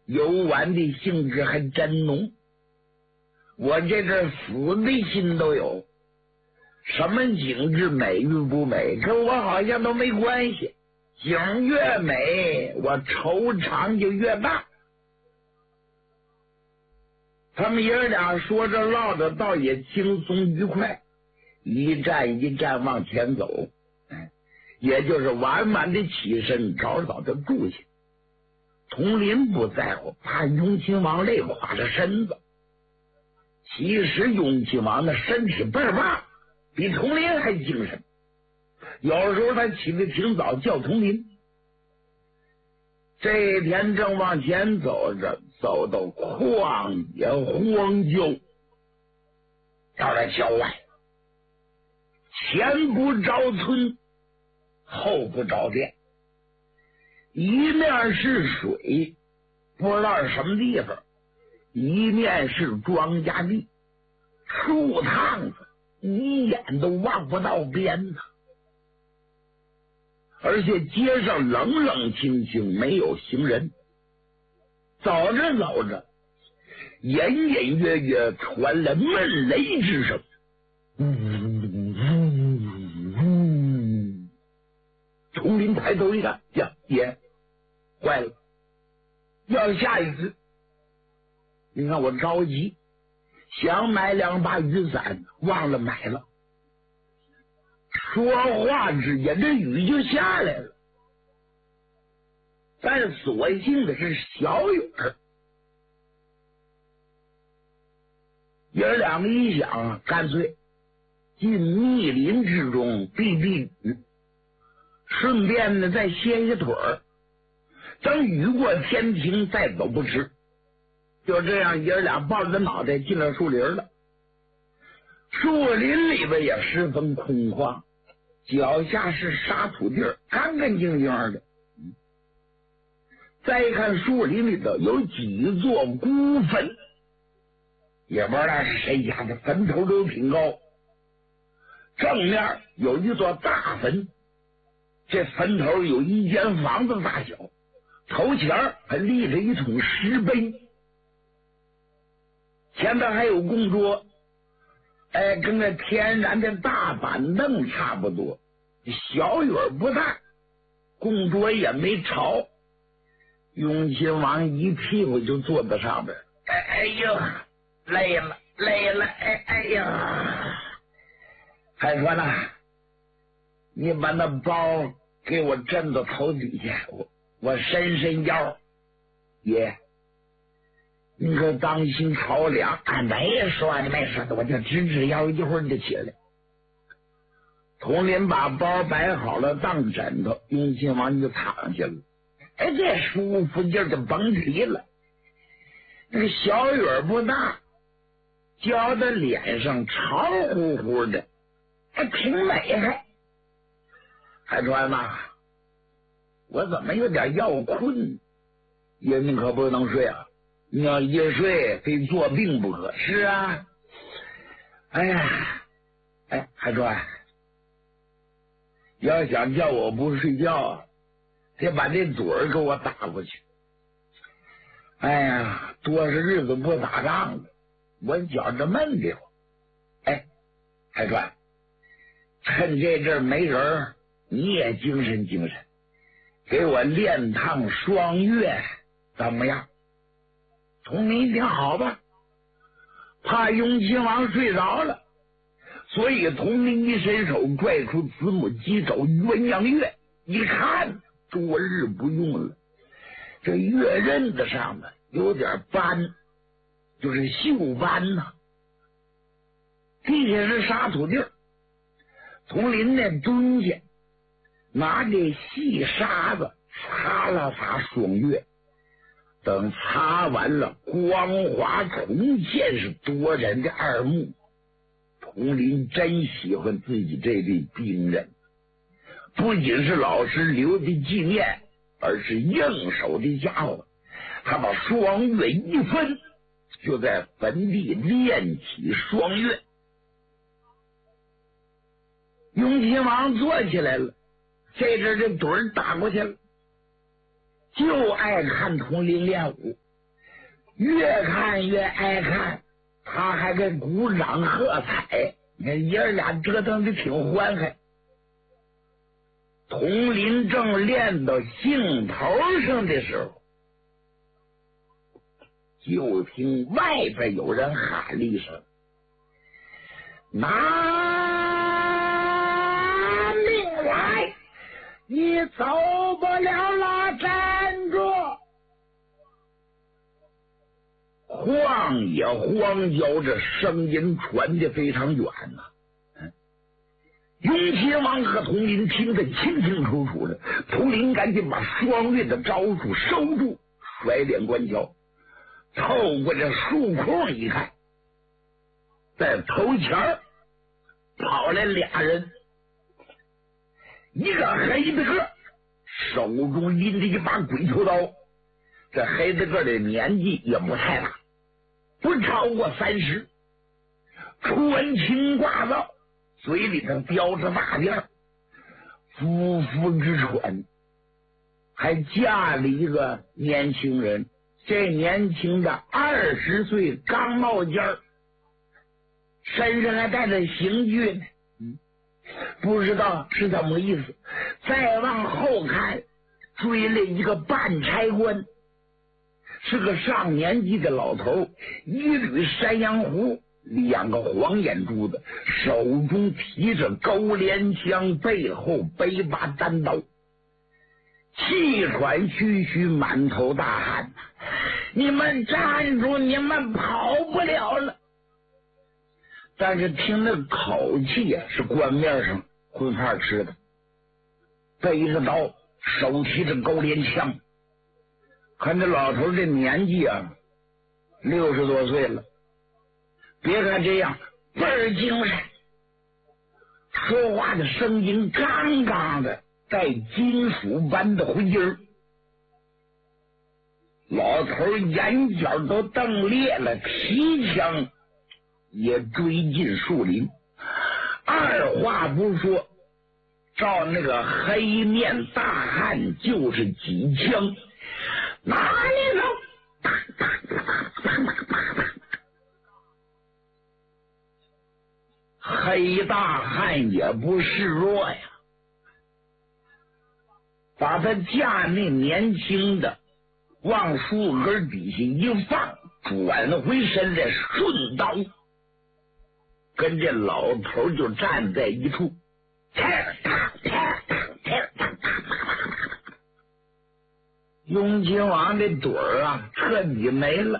游玩的兴致还真浓。我这阵死的心都有，什么景致美与不美跟我好像都没关系，景越美我惆怅就越大。他们爷俩说着唠着倒也轻松愉快，一站一站往前走，也就是晚晚的起身，早早的住下。佟林不在乎，怕雍亲王累垮着身子。其实雍亲王的身体倍儿棒，比佟林还精神。有时候他起得挺早，叫佟林。这一天正往前走着，走到旷野荒郊，到了郊外，前不着村，后不着店，一面是水，不知道是什么地方，一面是庄稼地，树趟子一眼都望不到边呐。而且街上冷冷清清，没有行人。走着走着，隐隐约约传来闷雷之声，佟林抬头一看，呀，爷，坏了，要下一次。你看我着急，想买2把雨伞，忘了买了。说话之间，这雨就下来了。但所幸的是小雨儿。爷儿两个一想啊，干脆进密林之中避避雨，顺便呢再歇歇腿儿，等雨过天晴再走不迟。就这样，爷儿俩抱着脑袋进了树林了。树林里边也十分空旷，脚下是沙土地儿，干干净净的。再一看树林里头有几座孤坟，也不知道是谁家的，坟头都挺高。正面有一座大坟，这坟头有一间房子大小，头前还立着一桶石碑，前边还有供桌，跟个天然的大板凳差不多，小雨不大，供桌也没潮。雍亲王一屁股就坐在上边，哎呦，累了，哎呀，海川呐，你把那包给我震到头底下，我伸伸腰。爷，你可当心着凉。没说的，我就直腰，一会儿就起来。佟林把包摆好了当枕头，雍亲王就躺下了。这舒服劲儿就甭提了。那个小雨不大，浇在脸上潮乎乎的，还挺美还。海川呐，我怎么有点要困？爷，你可不能睡啊！你要一睡，非做病不可。是啊。哎呀，海川，要想叫我不睡觉啊，得把这嘴儿给我打过去。哎呀，多少日子不打仗了，我觉着闷的慌。海川，趁这阵没人，你也精神精神，给我练趟双月怎么样？佟林一听好吧，怕雍亲王睡着了，所以佟林一伸手拽出子母鸡肘鸳鸯月，一看多日不用了，这月刃子上面有点斑，就是锈斑呐。地下是沙土地儿，佟林呢蹲下，拿这细沙子擦了擦双月，等擦完了，光滑重现，是夺人的二目。佟林真喜欢自己这对兵刃，不仅是老师留的纪念，而是应手的家伙。他把双月一分，就在坟地练起双月。雍亲王坐起来了，这阵这盹儿打过去了，就爱看佟林练武。 越看越爱看，他还给鼓掌喝彩。你看爷儿俩折腾的挺欢快。佟林正练到兴头上的时候，就听外边有人喊了一声：“拿命来！你走不了了，站住！”荒野荒郊，这声音传得非常远呐。雍亲王和佟林听得清清楚楚的，佟林赶紧把双月的招数收住，甩脸观瞧，透过这树空一看，在头前跑来俩人，一个黑的个手中拎着一把鬼头刀，这黑的个的年纪也不太大，不超过30，穿青挂皂，嘴里头叼着大辫，夫妇之喘，还嫁了一个年轻人。这年轻的20岁刚冒尖儿，身上还带着刑具呢。不知道是怎么个意思。再往后看，追了一个半差官，是个上年纪的老头，一缕山羊胡，2个黄眼珠子，手中提着钩镰枪，背后背把单刀，气喘吁吁，满头大汗。你们站住，你们跑不了了。但是听那口气啊，是官面上混饭吃的，背着刀，手提着钩镰枪。看这老头这年纪啊，60多岁了，别看这样倍儿精神，说话的声音刚刚的带金属般的回音儿。老头眼角都瞪裂了，提枪也追进树林，二话不说，照那个黑面大汉就是几枪，哪里走？黑大汉也不示弱呀，把他架那年轻的往树根底下一放，转回身来，顺刀跟这老头就站在一处。雍亲王的盹儿啊彻底没了。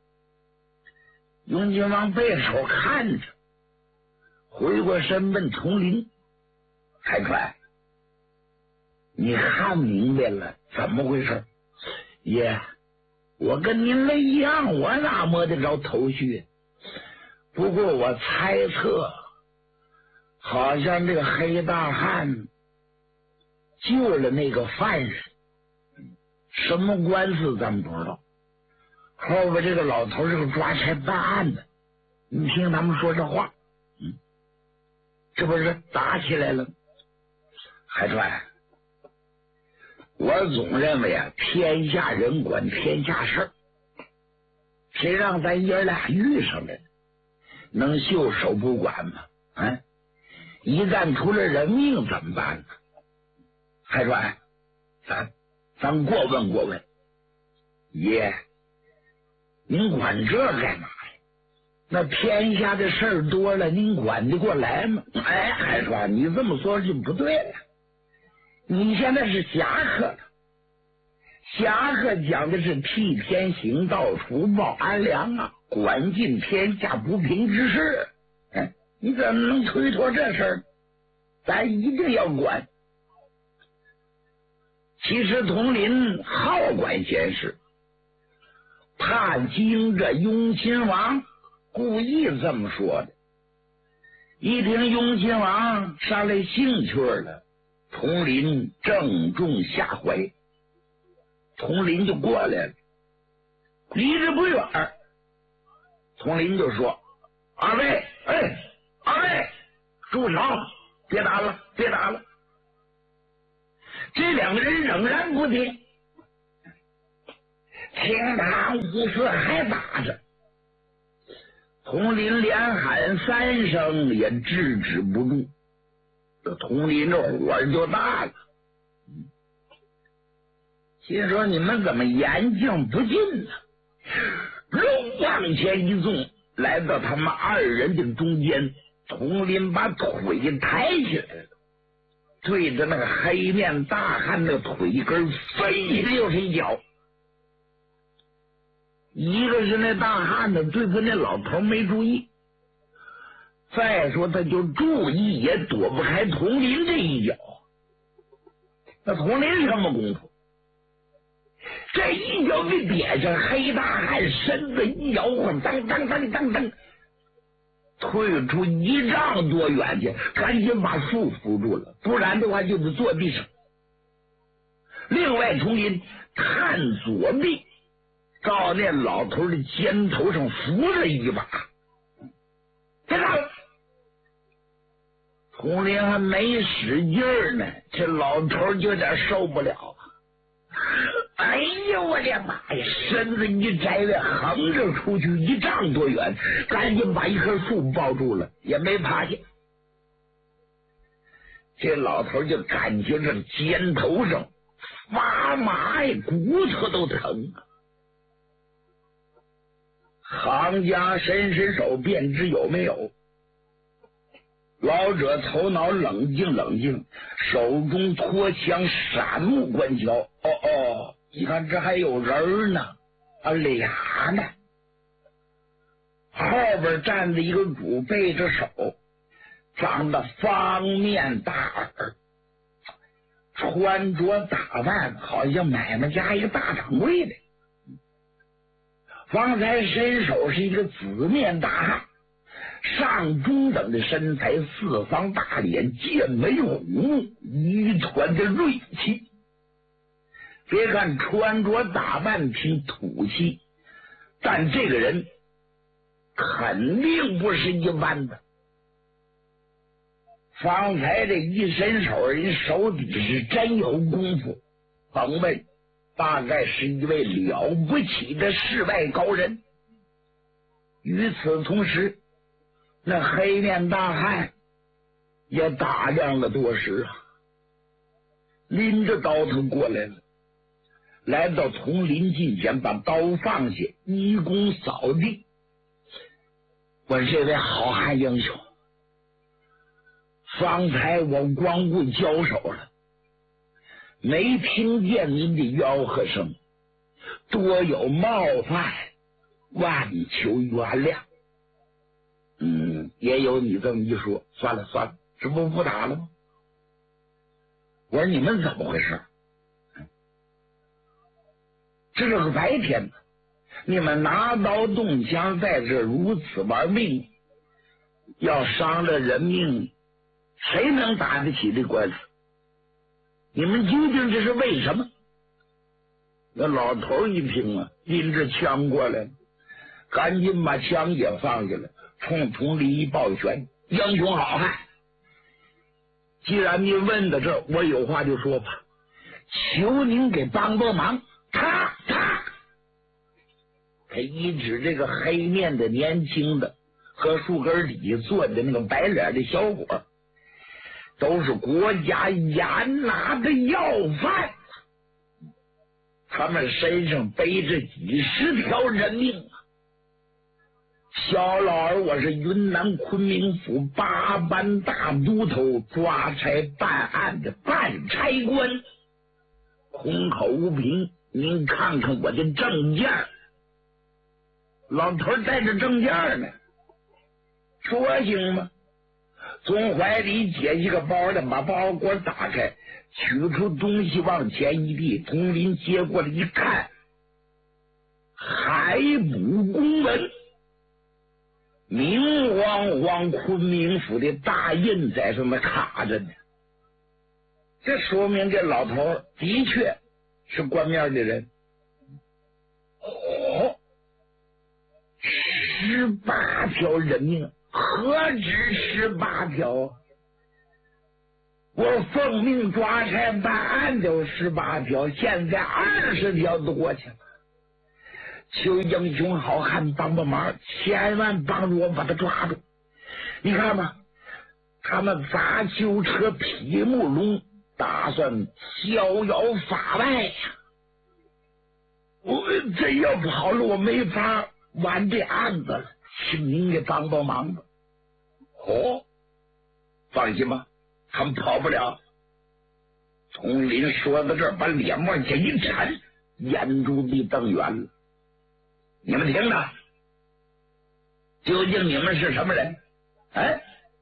雍亲王背手看着，回过身问佟林：“海川，你看明白了怎么回事？”“爷，我跟您了一样，我哪摸得着头绪？不过我猜测，好像这个黑大汉救了那个犯人，什么官司咱们不知道。后边这个老头是个抓差办案的，你听他们说这话，这不是打起来了？海川，我总认为啊，天下人管天下事儿，谁让咱爷俩遇上了，能袖手不管吗？一旦出了人命怎么办呢？海川，咱过问过问。爷，您管这干嘛呀？那天下的事儿多了，您管得过来吗？海川，你这么说就不对了。你现在是侠客了，侠客讲的是替天行道，除暴安良啊，管尽天下不平之事。你怎么能推脱这事儿？咱一定要管。其实佟林好管闲事，怕惊着雍亲王，故意这么说的。一听雍亲王上来兴趣了，佟林正中下怀，佟林就过来了，离着不远，佟林就说：“二位，二位，住手！别打了，别打了！”这2个人仍然不听。 厅堂屋舍还打着，统领连喊3声也制止不住，这统领这火就大了。心说你们怎么眼睛不进呢？龙往前一纵，来到他们2人的中间，统领把腿抬起来了，对着那个黑面大汉的腿根飞起来就是一脚。一个是那大汉的对付那老头没注意，再说他就注意也躲不开统领这一脚。那统领什么功夫？这一脚给点上，黑大汉身子一摇晃，当当当当当，退出1丈多远去，赶紧把树扶住了，不然的话就是坐地上。另外统领看左臂，照那老头的肩头上扶了一把，这个统领还没使劲儿呢，这老头有点受不了。哎呀，我的妈呀！身子一摘的，横着出去1丈多远，赶紧把一棵树抱住了，也没趴下。这老头就感觉这肩头上发麻呀，骨头都疼啊。行家伸手便知有没有。老者头脑冷静冷静，手中托枪，闪目观瞧。你看这还有人呢，俩呢。后边站着一个主，背着手，长得方面大耳，穿着打扮好像买卖家一个大掌柜的。方才伸手是一个紫面大汉，上中等的身材，四方大脸，剑眉虎目，一团的锐气。别看穿着打扮挺土气，但这个人肯定不是一般的。方才这一伸手，人手底是真有功夫，甭问，大概是一位了不起的世外高人。与此同时，那黑面大汉也打量了多时啊，拎着刀头过来了，来到统领近前，把刀放下，一躬扫地。我这位好汉英雄，方才我光顾交手了，没听见您的吆喝声，多有冒犯，万求原谅。也有你这么一说，算了算了，这不打了吗？我说你们怎么回事？这是个白天的，你们拿刀动枪在这如此玩命，要伤了人命，谁能打得起这官司？你们究竟这是为什么？那老头一听啊，拎着枪过来了，赶紧把枪也放下来，冲统领一抱拳：英雄好汉，既然您问到这，我有话就说吧，求您给帮忙。他一指这个黑面的年轻的和树根底下坐的那个白脸的小伙，都是国家严拿的要犯，他们身上背着几十条人命啊！小老儿我是云南昆明府8班大都头，抓差办案的办差官，空口无凭，您看看我的证件。老头带着证件呢，说行吗？从怀里解起个包来，把包裹打开，取出东西往前一递，统领接过来一看，海捕公文，明晃晃昆明府的大印在上面卡着呢。这说明这老头的确是官面的人。18条人命，何止18条？我奉命抓差办案就18条，现在20条多去了。 求英雄好汉帮帮忙，千万帮助我把他抓住。你看吧，他们砸囚车劈木龙，打算逍遥法外呀！我这要跑了，我没法完这案子了，请您给帮帮忙吧。哦，放心吧，他们跑不了。佟林说到这儿，把脸往下一沉，眼珠子瞪圆了。你们听着，究竟你们是什么人？哎，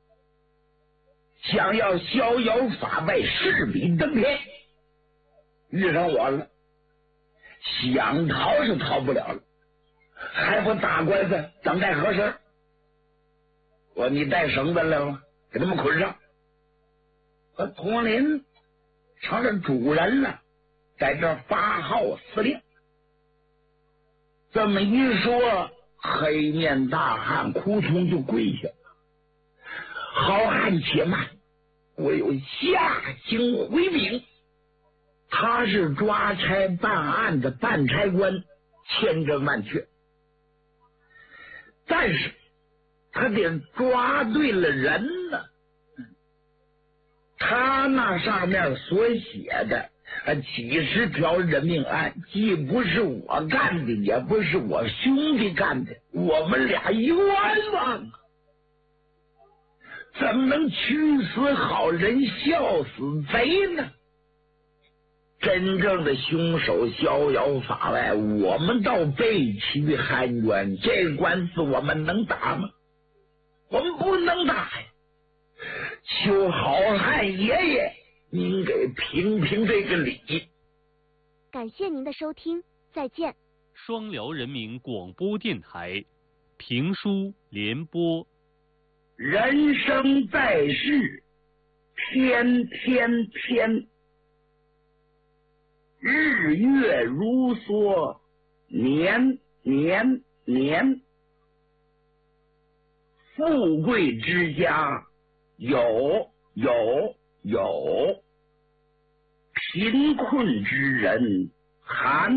想要逍遥法外，势比登天，遇上我了，想逃是逃不了了，还不打官司等待何时？我你带绳子来吗？给他们捆上。佟林成了主人了，在这发号司令。这么一说，黑面大汉哭从就跪下了。好汉且慢，我有下情回禀。他是抓差办案的办差官，千真万确，但是他得抓对了人呢。他那上面所写的几十条人命案，既不是我干的，也不是我兄弟干的，我们俩冤枉啊！怎么能屈死好人，笑死贼呢？真正的凶手逍遥法外，我们倒被屈含冤，这官司我们能打吗？我们不能打呀！求好汉爷爷，您给评评这个理。 感谢您的收听，再见。 双辽人民广播电台评书联播。 人生在世，天天天，日月如梭，年年年。富贵之家有，贫困之人寒。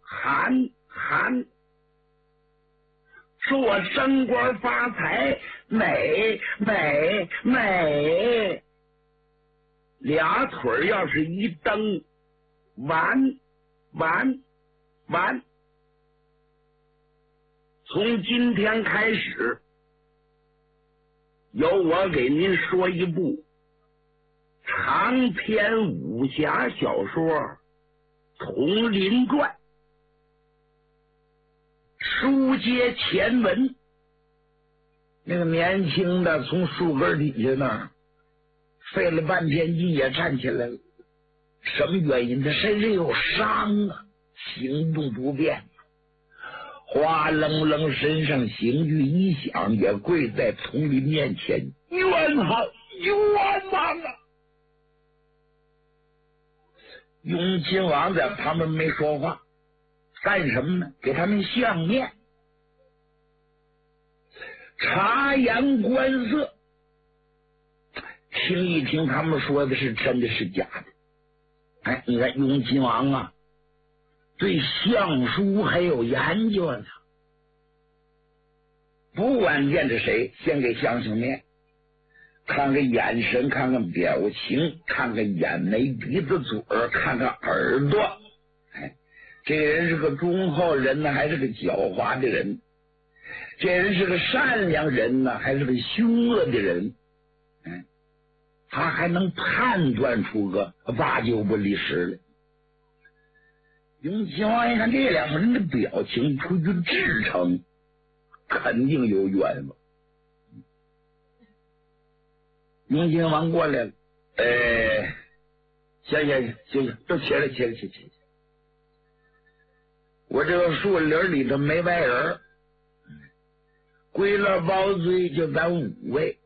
说我升官发财，美，俩腿要是一蹬，完。从今天开始，由我给您说一部长篇武侠小说《佟林传》。书接前文，那个年轻的从树根底下那儿费了半天劲也站起来了。什么原因？他身上有伤啊，行动不便，哗楞楞身上刑具一响，也跪在佟林面前，冤枉啊！雍亲王在旁边没说话，干什么呢？给他们相面，察言观色，听一听他们说的是真的是假的。哎，你看雍亲王啊，对相书还有研究呢。不管见着谁，先给相面，看看眼神，看看表情，看看眼眉鼻子嘴儿，看看耳朵。哎，这个人是个忠厚人呢，还是个狡猾的人？这人是个善良人呢，还是个凶恶的人？哎，他还能判断出个八九不离十来。雍亲王一看这两个人的表情，出于至诚，肯定有冤枉。雍亲王过来了，行，都起来。我这个树林里头没外人，归了包堆就咱五位，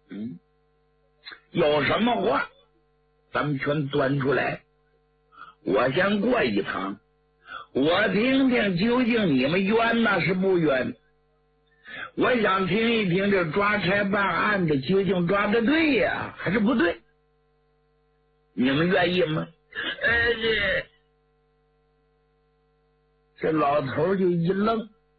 有什么话咱们全端出来。我先过一趟，我听听究竟你们冤那是不冤。我想听一听这抓差办案的究竟抓的对呀，还是不对？你们愿意吗？ 这老头就一愣，